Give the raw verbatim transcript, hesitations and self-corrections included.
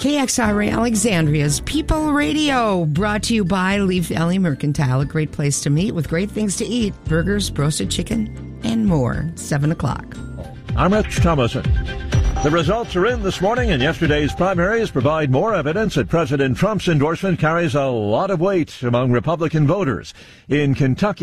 K X R A Alexandria's People Radio, brought to you by Leaf Valley Mercantile, a great place to meet with great things to eat, burgers, roasted chicken, and more. seven o'clock. I'm Rich Thomason. The results are in this morning, and yesterday's primaries provide more evidence that President Trump's endorsement carries a lot of weight among Republican voters. In Kentucky,